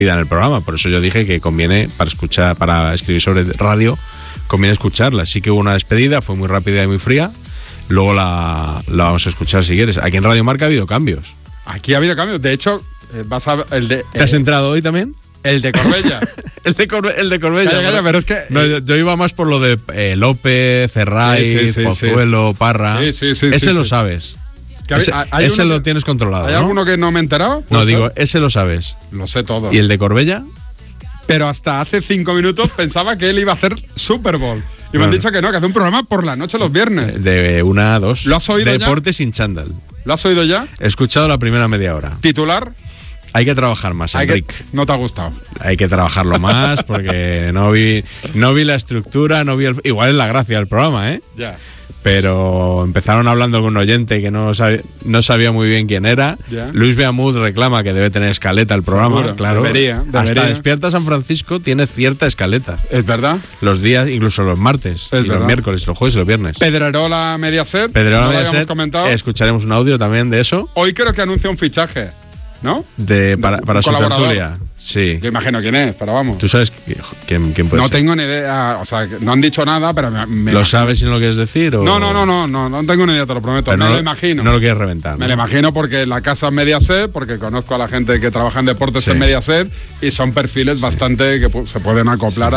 en el programa. Por eso yo dije que conviene, para escribir sobre radio, conviene escucharla. Sí que hubo una despedida, fue muy rápida y muy fría. Luego la vamos a escuchar si quieres. Aquí en Radio Marca ha habido cambios. Aquí ha habido cambios. De hecho, vas a ¿te has enterado hoy también? El de Corbella. el de Corbella. Calla, pero es que... No, yo iba más por lo de López, Ferray, Pozuelo, Parra. Ese lo sabes. Ese lo tienes controlado. ¿Hay alguno que no me he enterado? No, digo, ese lo sabes. Lo sé todo. ¿Y el de Corbella? Pero hasta hace 5 minutos pensaba que él iba a hacer Super Bowl. Y me han dicho que no, que hace un programa por la noche los viernes. De 1 a 2. ¿Lo has oído ya? Deporte sin chándal. ¿Lo has oído ya? He escuchado la primera media hora. ¿Titular? Hay que trabajar más, Enric. No te ha gustado. Hay que trabajarlo más porque no vi la estructura, igual es la gracia del programa, ¿eh? Ya. Pero empezaron hablando con un oyente que no sabía muy bien quién era. Ya. Luis Beamud reclama que debe tener escaleta el programa. Seguro. Claro. Debería. Hasta Despierta San Francisco tiene cierta escaleta. ¿Es verdad? Los días, incluso los martes, los miércoles, los jueves y los viernes. Pedrerola Mediaset. Mediaset. Comentado. Escucharemos un audio también de eso. Hoy creo que anuncia un fichaje, ¿no? Para su tertulia. Sí. Yo imagino quién es, pero vamos. ¿Tú sabes quién puede ser? No tengo ni idea, o sea, no han dicho nada, pero me ¿Lo sabes y no lo quieres decir? ¿O? No tengo ni idea, te lo prometo, pero me lo imagino. No lo quieres reventar. Me lo imagino porque la casa es Mediaset, porque conozco a la gente que trabaja en deportes en Mediaset y son perfiles bastante que se pueden acoplar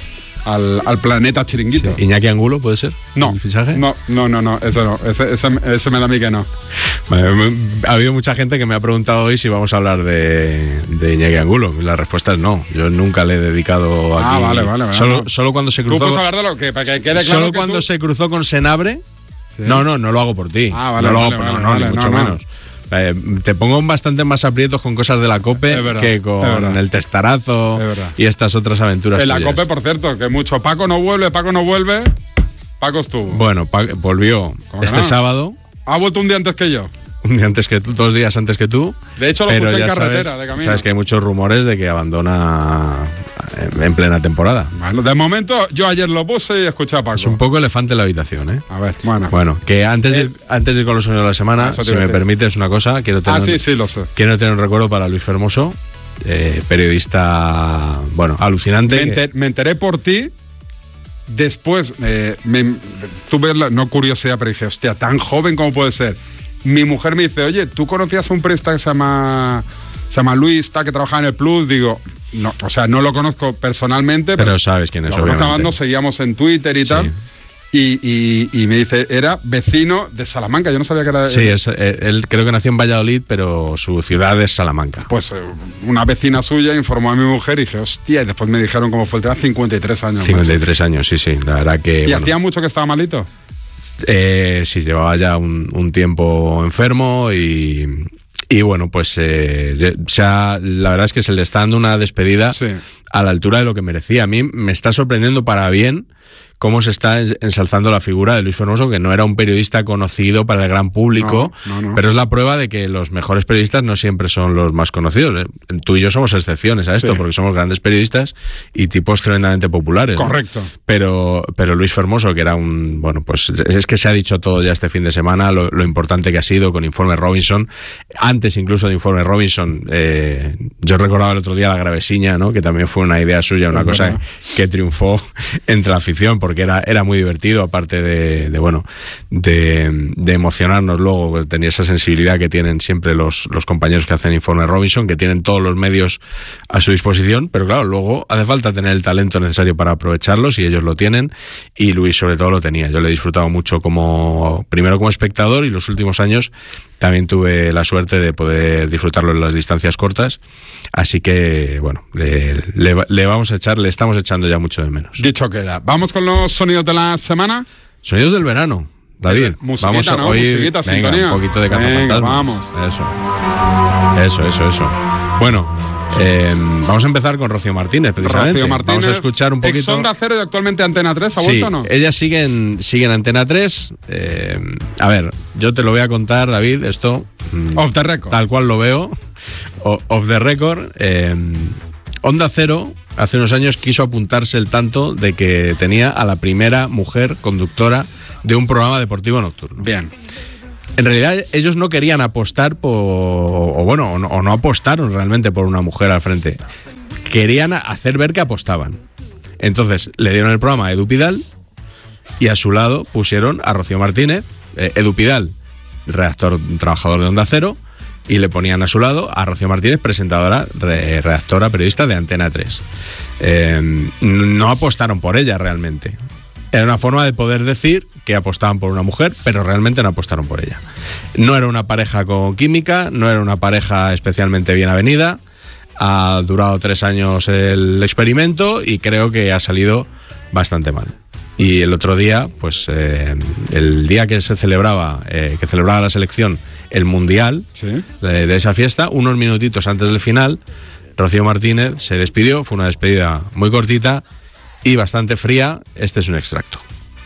al planeta chiringuito. Sí. ¿Iñaki Angulo puede ser? No. ¿El fichaje? No, ese me da a mí que no. Vale, ha habido mucha gente que me ha preguntado hoy si vamos a hablar de Iñaki Angulo. La respuesta es no. Yo nunca le he dedicado aquí. Vale. Solo cuando se cruzó. ¿Tú puedes hablar de lo que para que quede claro? Solo cuando se cruzó con Senabre. Sí. No lo hago por ti. No ni mucho menos. Te pongo bastante más aprietos con cosas de la COPE que con el testarazo y estas otras aventuras. En la COPE, por cierto, que mucho Paco no vuelve. Paco estuvo. Bueno, volvió este sábado. Ha vuelto un día antes que yo. Un día antes que tú, 2 días antes que tú. De hecho, lo escuché en carretera, de camino. Sabes que hay muchos rumores de que abandona en plena temporada. Bueno, de momento, yo ayer lo puse y escuché a Paco. Es un poco elefante en la habitación, ¿eh? A ver, bueno. Bueno, que antes de ir con los sonidos de la semana, si me permites una cosa, quiero tener sí, lo sé. Quiero tener un recuerdo para Luis Fermoso, periodista, alucinante. Me enteré por ti. Después, tuve no curiosidad, pero dije, hostia, tan joven como puede ser. Mi mujer me dice, oye, ¿tú conocías a un periodista que se llama Luis, que trabajaba en el Plus? Digo, no, o sea, no lo conozco personalmente, pero sabes quién es, obviamente. Nos seguíamos en Twitter y tal. Y me dice, era vecino de Salamanca, yo no sabía que era... Sí, él creo que nació en Valladolid, pero su ciudad es Salamanca. Pues una vecina suya informó a mi mujer y dije, hostia, y después me dijeron cómo fue el tema, 53 años. 53 años, sí, la verdad que... ¿Y hacía mucho que estaba malito? Sí, llevaba ya un tiempo enfermo y bueno, pues la verdad es que se le está dando una despedida a la altura de lo que merecía. A mí me está sorprendiendo para bien cómo se está ensalzando la figura de Luis Fermoso, que no era un periodista conocido para el gran público, pero es la prueba de que los mejores periodistas no siempre son los más conocidos. Tú y yo somos excepciones a esto, porque somos grandes periodistas y tipos tremendamente populares. Correcto. ¿No? Pero Luis Fermoso, que era pues es que se ha dicho todo ya este fin de semana, lo importante que ha sido con Informe Robinson. Antes incluso de Informe Robinson, yo recordaba el otro día La Gravesiña, ¿no? Que también fue una idea suya, una cosa que triunfó entre la afición, porque era muy divertido, aparte de emocionarnos luego. Tenía esa sensibilidad que tienen siempre los compañeros que hacen Informe Robinson, que tienen todos los medios a su disposición, pero claro, luego hace falta tener el talento necesario para aprovecharlos, y ellos lo tienen, y Luis sobre todo lo tenía. Yo le he disfrutado mucho primero como espectador, y los últimos años también tuve la suerte de poder disfrutarlo en las distancias cortas, así que bueno, le estamos echando ya mucho de menos. Dicho queda. Vamos con los sonidos de la semana. Sonidos del verano, David. Musiquita, vamos hoy, musiquita, venga, sintonía. Un poquito de cazafantasmas. Vamos. Eso. Bueno, vamos a empezar con Rocío Martínez, precisamente. Rocío Martínez, vamos a escuchar un poquito. Ex Onda Cero y actualmente Antena 3, ¿ha vuelto o no? Ellas siguen en Antena 3. A ver, yo te lo voy a contar, David, esto... Off the record. Tal cual lo veo. Off the record. Onda Cero hace unos años quiso apuntarse el tanto de que tenía a la primera mujer conductora de un programa deportivo nocturno. Bien. En realidad ellos no querían apostar no apostaron realmente por una mujer al frente. querían hacer ver que apostaban. Entonces le dieron el programa a Edu Pidal y a su lado pusieron a Rocío Martínez, Edu Pidal, trabajador de Onda Cero, y le ponían a su lado a Rocío Martínez, presentadora, redactora, periodista de Antena 3. No apostaron por ella realmente. Era una forma de poder decir que apostaban por una mujer, pero realmente no apostaron por ella. No era una pareja con química, no era una pareja especialmente bien avenida. Ha durado 3 años el experimento y creo que ha salido bastante mal. Y el otro día, pues el día que se celebraba la selección, el Mundial, ¿sí?, de esa fiesta, unos minutitos antes del final, Rocío Martínez se despidió. Fue una despedida muy cortita y bastante fría. Este es un extracto.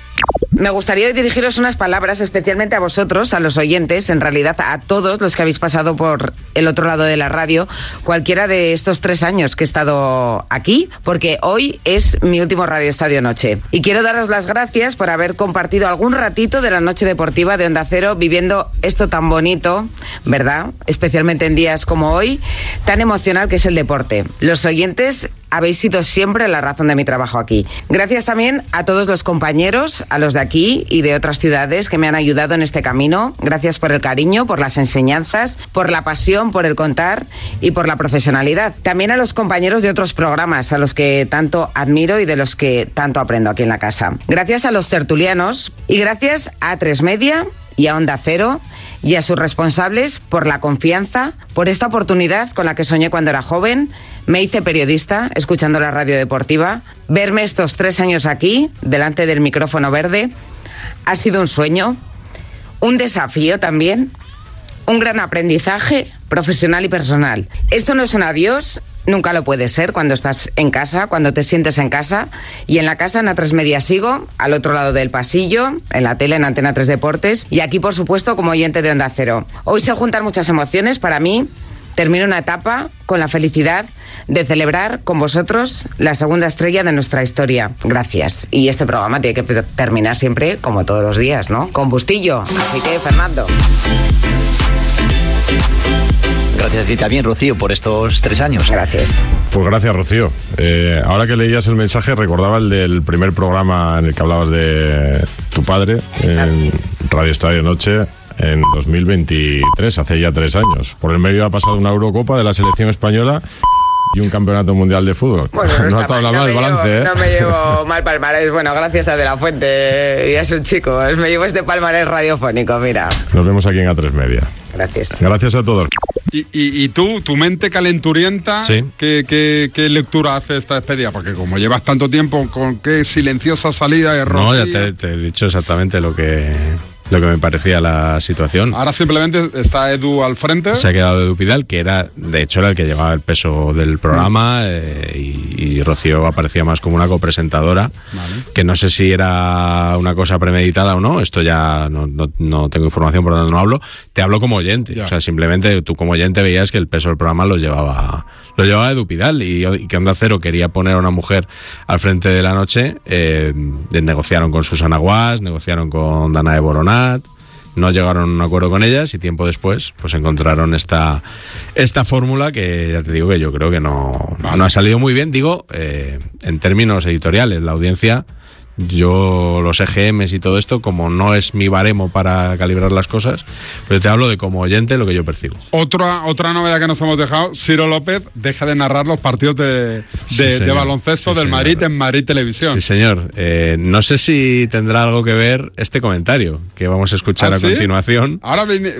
Me gustaría dirigiros unas palabras especialmente a vosotros, a los oyentes, en realidad a todos los que habéis pasado por el otro lado de la radio, cualquiera de estos 3 años que he estado aquí, porque hoy es mi último Radio Estadio Noche. Y quiero daros las gracias por haber compartido algún ratito de la noche deportiva de Onda Cero, viviendo esto tan bonito, ¿verdad? Especialmente en días como hoy, tan emocional que es el deporte. Los oyentes habéis sido siempre la razón de mi trabajo aquí. Gracias también a todos los compañeros, a los de aquí y de otras ciudades que me han ayudado en este camino. Gracias por el cariño, por las enseñanzas, por la pasión, por el contar y por la profesionalidad. También a los compañeros de otros programas, a los que tanto admiro y de los que tanto aprendo aquí en la casa. Gracias a los tertulianos y gracias a A3 Media y a Onda Cero y a sus responsables por la confianza, por esta oportunidad con la que soñé cuando era joven. Me hice periodista escuchando la radio deportiva. Verme estos 3 años aquí, delante del micrófono verde, ha sido un sueño, un desafío también, un gran aprendizaje profesional y personal. Esto no es un adiós, nunca lo puede ser cuando estás en casa, cuando te sientes en casa. Y en la casa, en A3 Media sigo, al otro lado del pasillo, en la tele, en Antena 3 Deportes, y aquí, por supuesto, como oyente de Onda Cero. Hoy se juntan muchas emociones para mí. Termino una etapa con la felicidad de celebrar con vosotros la segunda estrella de nuestra historia. Gracias. Y este programa tiene que terminar siempre, como todos los días, ¿no? Con Bustillo. Así que, Fernando. Gracias a ti también, Rocío, por estos 3 años. Gracias. Pues gracias, Rocío. Ahora que leías el mensaje, recordaba el del primer programa en el que hablabas de tu padre, en Radio Estadio Noche, en 2023, hace ya 3 años. Por el medio ha pasado una Eurocopa de la selección española y un campeonato mundial de fútbol. Bueno, no ha estado mal el balance, ¿eh? No me llevo mal palmarés. Bueno, gracias a De La Fuente y a sus chicos. Me llevo este palmarés radiofónico, mira. Nos vemos aquí en A3 Media. Gracias. Gracias a todos. Y tú, tu mente calenturienta, sí. ¿Qué lectura hace esta despedida? Porque como llevas tanto tiempo, con qué silenciosa salida de Rocío. No, ya te he dicho exactamente lo que me parecía la situación. Ahora simplemente está Edu al frente. Se ha quedado Edu Pidal, que de hecho era el que llevaba el peso del programa, y Rocío aparecía más como una copresentadora, vale, que no sé si era una cosa premeditada o no. Esto ya no tengo información, por lo tanto no hablo. Te hablo como oyente. Ya. O sea, simplemente tú como oyente veías que el peso del programa lo llevaba Edu Pidal, y que Onda Cero quería poner a una mujer al frente de la noche. Negociaron con Susana Guas, negociaron con Danae Boronat, no llegaron a un acuerdo con ellas, y tiempo después pues encontraron esta fórmula que ya te digo que yo creo que no ha salido muy bien. Digo, en términos editoriales, la audiencia, yo los EGMs y todo esto, como no es mi baremo para calibrar las cosas, pero te hablo de como oyente lo que yo percibo. Otra novedad que nos hemos dejado: Ciro López deja de narrar los partidos de baloncesto del Madrid en Madrid Televisión. Sí, señor. No sé si tendrá algo que ver este comentario que vamos a escuchar a continuación. Ahora viene,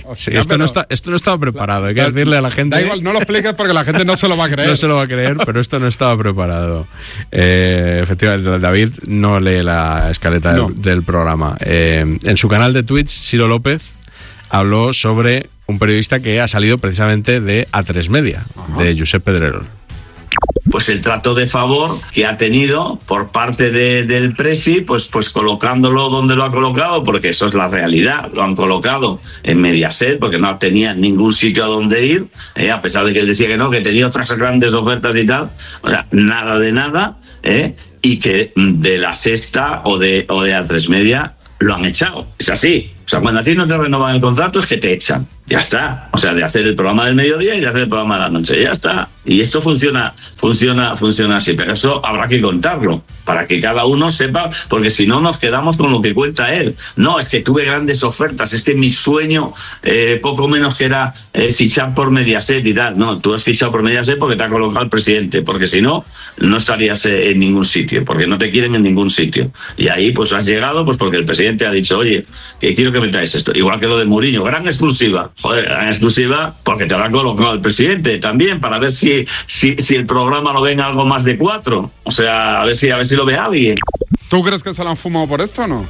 esto no estaba preparado. Hay que decirle a la gente. Da igual, no lo expliques porque la gente no se lo va a creer. No se lo va a creer, pero esto no estaba preparado. Efectivamente, David no lee la escaleta del programa. En su canal de Twitch, Ciro López habló sobre un periodista que ha salido precisamente de A3 Media, de Josep Pedrerol. Pues el trato de favor que ha tenido por parte del Presi, pues colocándolo donde lo ha colocado, porque eso es la realidad. Lo han colocado en Mediaset porque no tenía ningún sitio a donde ir, a pesar de que él decía que no, que tenía otras grandes ofertas y tal. O sea, nada de nada, y que de La Sexta o de A3 Media lo han echado. Es así. O sea, cuando a ti no te renovan el contrato es que te echan. Ya está. O sea, de hacer el programa del mediodía y de hacer el programa de la noche. Ya está. Y esto funciona así. Pero eso habrá que contarlo para que cada uno sepa, porque si no nos quedamos con lo que cuenta él. No, es que tuve grandes ofertas. Es que mi sueño, poco menos que era fichar por Mediaset y tal. No, tú has fichado por Mediaset porque te ha colocado el presidente. Porque si no, no estarías en ningún sitio. Porque no te quieren en ningún sitio. Y ahí pues has llegado pues porque el presidente ha dicho, oye, que quiero que metáis esto. Igual que lo de Mourinho, gran exclusiva. Joder, gran exclusiva porque te lo ha colocado el presidente también, para ver si el programa lo ven algo más de 4. O sea, a ver si lo ve alguien. ¿Tú crees que se lo han fumado por esto o no?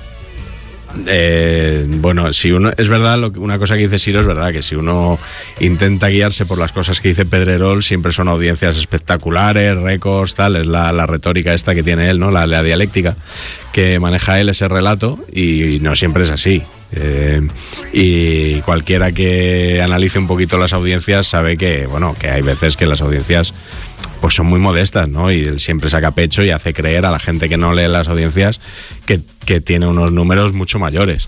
Bueno, si uno, es verdad, una cosa que dice Siro es verdad, que si uno intenta guiarse por las cosas que dice Pedrerol, siempre son audiencias espectaculares, récords, tal, es la retórica esta que tiene él, ¿no? La dialéctica que maneja él, ese relato, y no siempre es así. Y cualquiera que analice un poquito las audiencias sabe que, bueno, que hay veces que las audiencias pues son muy modestas, ¿no? Y él siempre saca pecho y hace creer a la gente que no lee las audiencias que tiene unos números mucho mayores.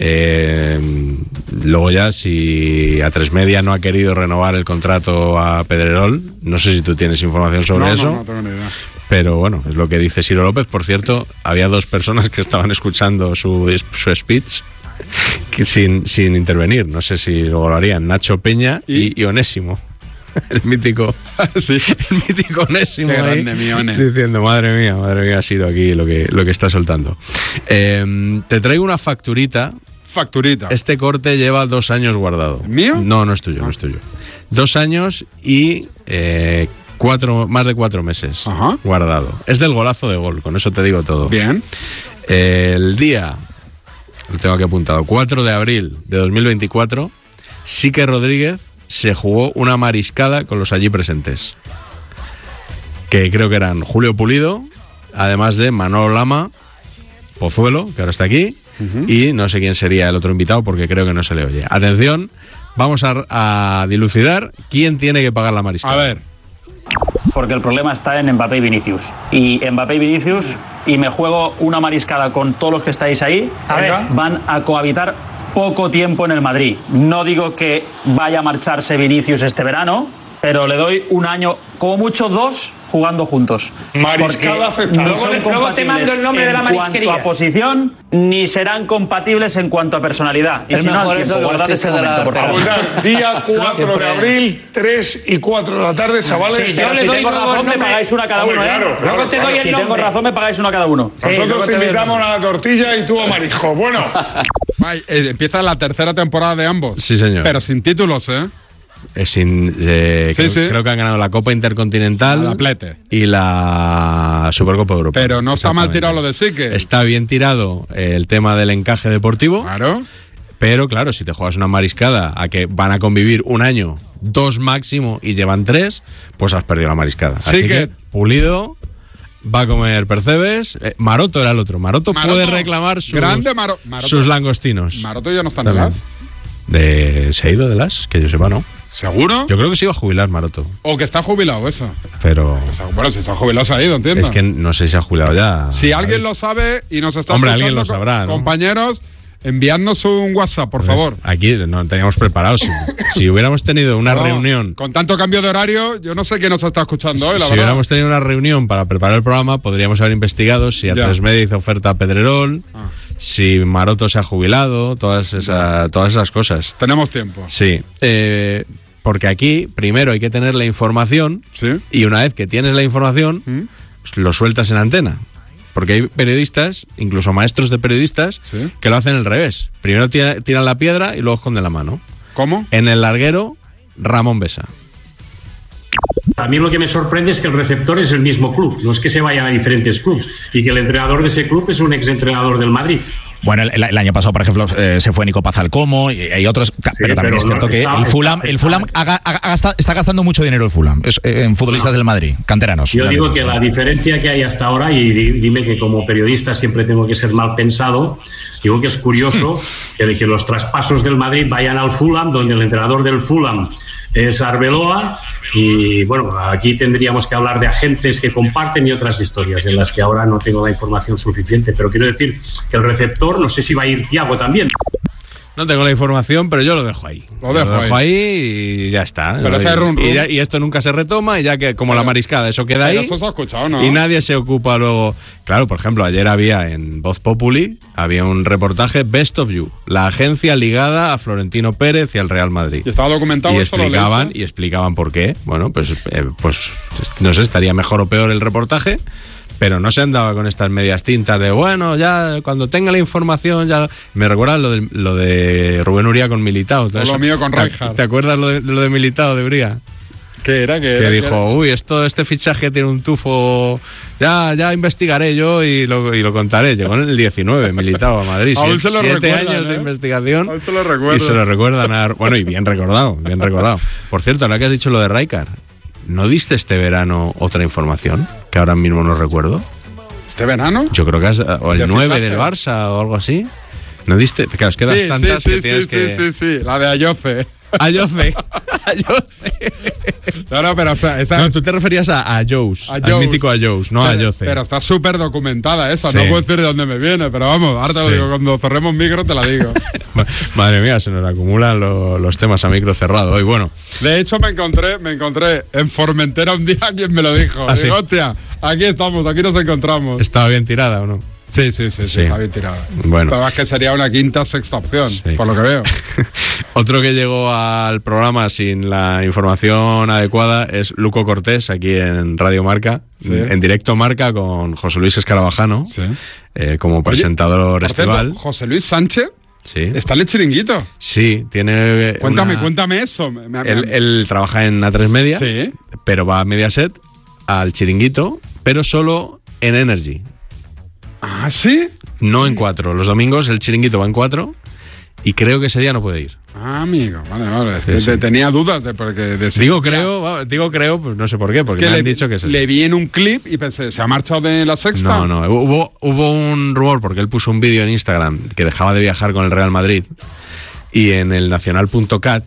Luego ya, si A3Media no ha querido renovar el contrato a Pedrerol, no sé si tú tienes información sobre eso. No tengo ni idea. Pero bueno, es lo que dice Siro López. Por cierto, había 2 personas que estaban escuchando su speech sin intervenir. No sé si luego lo harían. Nacho Peña y Onésimo. El mítico, sí. El mítico Onésimo. Qué grande, mi One. Diciendo, madre mía, ha sido aquí lo que está soltando. Te traigo una facturita. Facturita. Este corte lleva 2 años guardado. ¿Mío? No es tuyo, no es tuyo. 2 años y más de 4 meses. Ajá. Guardado. Es del golazo de gol, con eso te digo todo. Bien. El día, lo tengo aquí apuntado, 4 de abril de 2024, Sique Rodríguez se jugó una mariscada con los allí presentes, que creo que eran Julio Pulido, además de Manolo Lama, Pozuelo, que ahora está aquí, y no sé quién sería el otro invitado porque creo que no se le oye. Atención, vamos a dilucidar quién tiene que pagar la mariscada. A ver. Porque el problema está en Mbappé y Vinicius. Y Mbappé y Vinicius, y me juego una mariscada con todos los que estáis ahí, van a cohabitar poco tiempo en el Madrid. No digo que vaya a marcharse Vinicius este verano, pero le doy 1 año, como mucho 2, jugando juntos. Mariscada aceptada. Luego te mando el nombre de la marisquería. En cuanto a posición, ni serán compatibles en cuanto a personalidad. Y si no, al tiempo, guardad ese momento, por favor. Día 4 de abril, 3 y 4 de la tarde, chavales. Si tengo razón, me pagáis una cada uno. Claro. Si tengo razón, me pagáis una cada uno. Nosotros te invitamos a la tortilla y tú a marisco. Bueno. Empieza la 3ª temporada de ambos. Sí, señor. Pero sin títulos, ¿eh? Creo que han ganado la Copa Intercontinental, la Plete, y la Supercopa Europa. Pero no está mal tirado lo de Sique. Está bien tirado el tema del encaje deportivo. Claro. Pero claro, si te juegas una mariscada a que van a convivir 1 año, 2 máximo, y llevan 3, pues has perdido la mariscada. Así que Pulido va a comer percebes. Maroto era el otro. Maroto puede reclamar sus langostinos. Maroto ya no está en el AS. ¿Se ha ido del AS? Que yo sepa, ¿no? ¿Seguro? Yo creo que se iba a jubilar Maroto. O que está jubilado, eso. Pero... Bueno, si está jubilado se ha ido, entiendo. Es que no sé si se ha jubilado ya. Si alguien lo sabe y nos está escuchando, alguien lo sabrá, ¿no? Compañeros, enviadnos un WhatsApp, por favor. Aquí no teníamos preparado. Si hubiéramos tenido una reunión... Con tanto cambio de horario, yo no sé quién nos está escuchando hoy, la verdad. Si hubiéramos tenido una reunión para preparar el programa, podríamos haber investigado si A3Media hizo oferta a Pedrerol, si Maroto se ha jubilado, todas esas cosas. Tenemos tiempo. Sí. Porque aquí, primero hay que tener la información, y una vez que tienes la información, lo sueltas en antena. Porque hay periodistas, incluso maestros de periodistas, que lo hacen al revés. Primero tiran la piedra y luego esconden la mano. ¿Cómo? En el larguero, Ramón Besa. A mí lo que me sorprende es que el receptor es el mismo club, no es que se vayan a diferentes clubes, y que el entrenador de ese club es un exentrenador del Madrid. Bueno, el año pasado, por ejemplo, se fue Nico Paz al Como, y hay otros, pero también es cierto que el Fulham está gastando mucho dinero el Fulham en futbolistas del Madrid, canteranos. Yo digo que la diferencia que hay hasta ahora, y dime que como periodista siempre tengo que ser mal pensado, digo que es curioso que los traspasos del Madrid vayan al Fulham, donde el entrenador del Fulham es Arbeloa, y bueno, aquí tendríamos que hablar de agentes que comparten y otras historias en las que ahora no tengo la información suficiente, pero quiero decir que el receptor, no sé si va a ir Thiago también. No tengo la información, pero yo lo dejo ahí. Lo dejo ahí y ya está. Pero ese rum, rum. Y esto nunca se retoma y ya que como la mariscada, eso queda ahí. Eso se ha escuchado, ¿no? Y nadie se ocupa luego. Claro, por ejemplo, ayer había en Voz Populi había un reportaje Best of You, la agencia ligada a Florentino Pérez y al Real Madrid. Y estaba documentado, eso lo leíste. Y explicaban por qué. Bueno, pues no sé, estaría mejor o peor el reportaje. Pero no se andaba con estas medias tintas de, bueno, ya cuando tenga la información, ya... Me recuerda lo de Rubén Uría con Militao. Lo mío con Rijkaard. ¿Te acuerdas lo de Militao de Uría? ¿Qué era? Que dijo, uy, este fichaje tiene un tufo, ya investigaré yo y lo contaré. Llegó en el 19, Militao a Madrid. Aún se lo 7 recuerdan, años de investigación. Aún se lo recuerdan. Y se lo recuerdan. Bueno, y bien recordado. Por cierto, ahora que has dicho lo de Rijkaard, ¿no diste este verano otra información? Que ahora mismo no recuerdo. ¿Este verano? Yo creo que o el 9 del Barça o algo así. ¿No diste? Claro, es que das tantas que tienes que... Sí, la de Ayoce. Ayoce. No, pero o sea, no, tú te referías a Joes, al mítico Joes, no a Ayoce. Pero está súper documentada esa, sí. No puedo decir de dónde me viene, pero vamos, ahora te lo digo, cuando cerremos micro te la digo. Madre mía, se nos acumulan los temas a micro cerrado hoy, bueno. De hecho, me encontré en Formentera un día quien me lo dijo. ¿Ah, sí? Digo, hostia, aquí estamos, aquí nos encontramos. ¿Estaba bien tirada o no? Sí, está bien tirada. Bueno. Pero es que sería una quinta, sexta opción, sí. Por lo que veo. Otro que llegó al programa sin la información adecuada es Luco Cortés, aquí en Radio Marca, sí. En directo Marca con José Luis Escarabajano, sí. Como presentador estival. José Luis Sánchez. Sí. ¿Está en el Chiringuito? Sí, tiene... Cuéntame eso. Él trabaja en A3 Media, sí. Pero va a Mediaset, al Chiringuito, pero solo en Energy. ¿Ah, sí? No en 4. Los domingos el Chiringuito va en 4 y creo que ese día no puede ir. Ah, amigo. Vale. Sí. Tenía dudas de porque... Digo creo, pues no sé por qué, porque me han dicho que es le vi en un clip y pensé, ¿se ha marchado de la sexta? No. Hubo un rumor porque él puso un vídeo en Instagram que dejaba de viajar con el Real Madrid y en el nacional.cat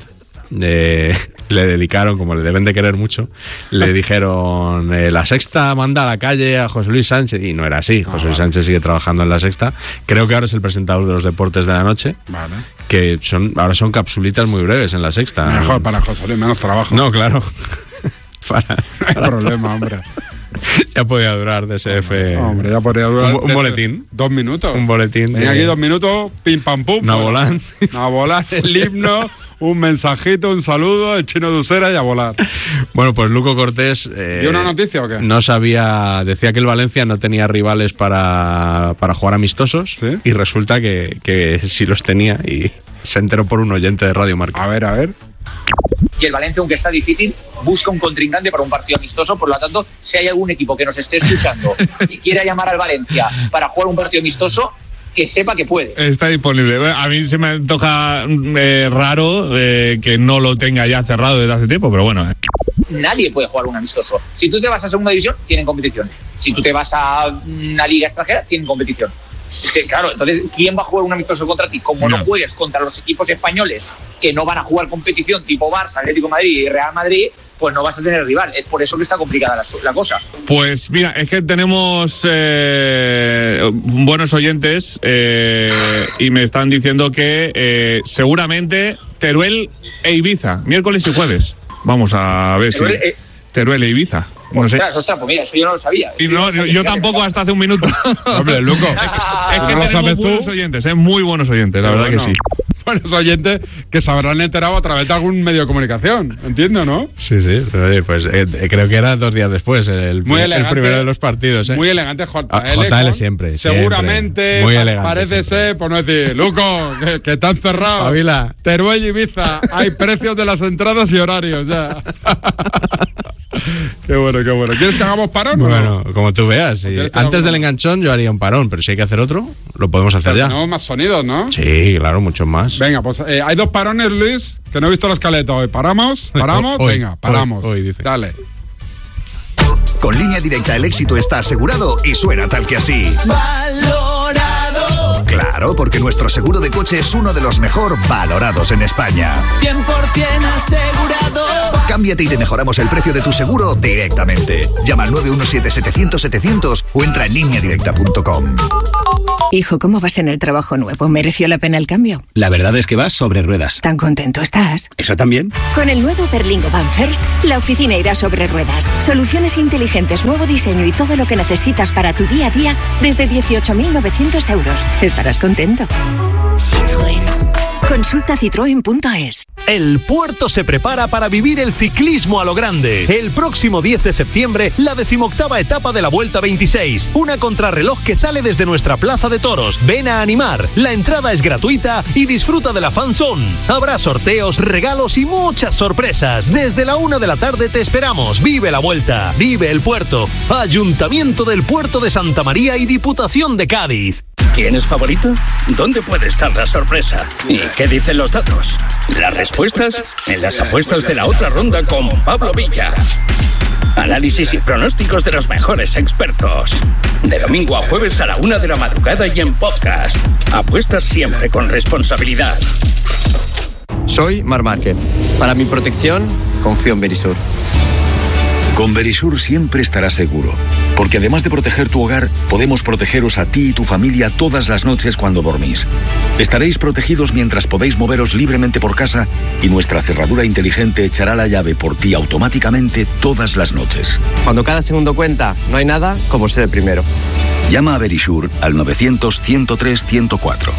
le dedicaron, como le deben de querer mucho, le dijeron la Sexta manda a la calle a José Luis Sánchez, y no era así. José Luis Sánchez sigue trabajando en la Sexta, creo que ahora es el presentador de los deportes de la noche, vale. Que ahora son capsulitas muy breves en la Sexta. Mejor para José Luis, menos trabajo. No, claro. No hay problema, hombre. Ya podía durar DSF. Hombre, ya podría durar. Un boletín. 2 minutos. Un boletín. Venía aquí 2 minutos, pim pam pum. Una volán. A volar el himno, un mensajito, un saludo, el chino de Usera y a volar. Bueno, pues Luco Cortés. ¿Dio una noticia o qué? No sabía. Decía que el Valencia no tenía rivales para jugar amistosos. ¿Sí? Y resulta que sí los tenía y se enteró por un oyente de Radio Marca. A ver. Y el Valencia, aunque está difícil, busca un contrincante para un partido amistoso. Por lo tanto, si hay algún equipo que nos esté escuchando y quiera llamar al Valencia para jugar un partido amistoso, que sepa que puede. Está disponible. A mí se me antoja raro que no lo tenga ya cerrado desde hace tiempo, pero bueno. Nadie puede jugar un amistoso. Si tú te vas a segunda división, tienen competición. Si tú te vas a una liga extranjera, tienen competición. Sí, claro, entonces, ¿quién va a jugar un amistoso contra ti? Como no juegues contra los equipos españoles que no van a jugar competición tipo Barça, Atlético de Madrid y Real Madrid, pues no vas a tener rival. Es por eso que está complicada la cosa. Pues mira, es que tenemos buenos oyentes y me están diciendo que seguramente Teruel e Ibiza, miércoles y jueves. Vamos a ver si... Teruel e Ibiza. No sé. Ostras, pues mira, eso yo no lo sabía. Y no, yo tampoco hasta hace un minuto. Hombre, Luco. Es que tenemos buenos oyentes, muy buenos oyentes, la verdad que sí. Buenos oyentes que se habrán enterado a través de algún medio de comunicación, entiendo, ¿no? Sí, pues creo que era 2 días después, el primero de los partidos. Muy elegante JL siempre. Seguramente muy elegante, parece ser, por no decir, Luco, que están cerrados. Pavila. Teruel y Ibiza, hay precios de las entradas y horarios ya. Qué bueno. ¿Quieres que hagamos parón? Bueno, como tú veas. Sí. Antes del enganchón yo haría un parón, pero si hay que hacer otro, lo podemos hacer ya. Tenemos más sonidos, ¿no? Sí, claro, muchos más. Venga, pues hay 2 parones, Luis, que no he visto la escaleta hoy. ¿Paramos? Venga, paramos. Hoy dice. Dale. Con Línea Directa el éxito está asegurado y suena tal que así. Valorado. Claro, porque nuestro seguro de coche es uno de los mejor valorados en España. 100% asegurado. Cámbiate y te mejoramos el precio de tu seguro directamente. Llama al 917-700-700 o entra en lineadirecta.com. Hijo, ¿cómo vas en el trabajo nuevo? ¿Mereció la pena el cambio? La verdad es que vas sobre ruedas. ¿Tan contento estás? ¿Eso también? Con el nuevo Berlingo Van First, la oficina irá sobre ruedas. Soluciones inteligentes, nuevo diseño y todo lo que necesitas para tu día a día desde 18.900 euros. Estarás contento. Citroën. Consulta citroen.es. El puerto se prepara para vivir el ciclismo a lo grande. El próximo 10 de septiembre, la 18ª etapa de la Vuelta 26. Una contrarreloj que sale desde nuestra plaza de toros. Ven a animar. La entrada es gratuita y disfruta de la fan zone. Habrá sorteos, regalos y muchas sorpresas. Desde la 1 de la tarde te esperamos. Vive la Vuelta. Vive el puerto. Ayuntamiento del Puerto de Santa María y Diputación de Cádiz. ¿Quién es favorito? ¿Dónde puede estar la sorpresa? ¿Y qué dicen los datos? Las respuestas en las apuestas de la otra ronda con Pablo Villa. Análisis y pronósticos de los mejores expertos. De domingo a jueves a la 1 de la madrugada y en podcast. Apuestas siempre con responsabilidad. Soy Mar Márquez. Para mi protección, confío en Verisur. Con Verisur siempre estarás seguro, porque además de proteger tu hogar, podemos protegeros a ti y tu familia todas las noches cuando dormís. Estaréis protegidos mientras podéis moveros libremente por casa y nuestra cerradura inteligente echará la llave por ti automáticamente todas las noches. Cuando cada segundo cuenta, no hay nada como ser el primero. Llama a Verisur al 900-103-104.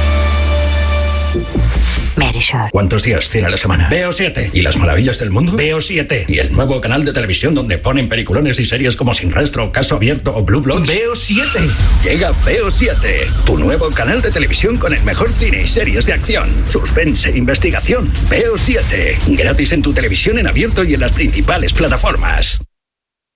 Verisur. ¿Cuántos días tiene la semana? Veo 7. ¿Y las maravillas del mundo? Veo 7. ¿Y el nuevo canal de televisión donde ponen peliculones y series como Sin Rastro, Caso Abierto o Blue Bloods? Veo 7. Llega Veo 7, tu nuevo canal de televisión con el mejor cine y series de acción, suspense e investigación. Veo 7. Gratis en tu televisión en abierto y en las principales plataformas.